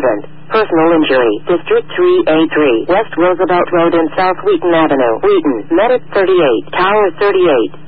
Accident. Personal injury. District 3A3. West Roosevelt Road and South Wheaton Avenue. Wheaton. Medic 38. Tower 38.